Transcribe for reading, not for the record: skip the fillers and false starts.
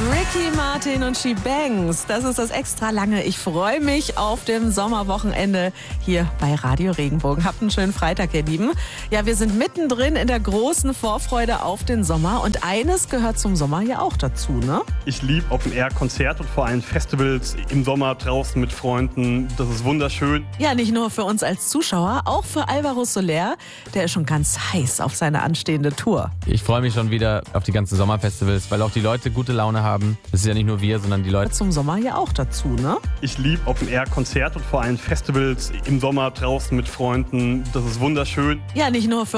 Ricky Martin und She Bangs, das ist das extra lange. Ich freue mich auf dem Sommerwochenende hier bei Radio Regenbogen. Habt einen schönen Freitag, ihr Lieben. Ja, wir sind mittendrin in der großen Vorfreude auf den Sommer und eines gehört zum Sommer ja auch dazu, ne? Ich liebe Open-Air-Konzerte und vor allem Festivals im Sommer draußen mit Freunden. Das ist wunderschön. Ja, nicht nur für uns als Zuschauer, auch für Alvaro Soler. Der ist schon ganz heiß auf seine anstehende Tour. Ich freue mich schon wieder auf die ganzen Sommerfestivals, weil auch die Leute gute Laune haben. Das ist ja nicht nur wir, sondern die Leute. Zum Sommer ja auch dazu, ne? Ich liebe Open-Air-Konzerte und vor allem Festivals im Sommer draußen mit Freunden. Das ist wunderschön. Ja, nicht nur für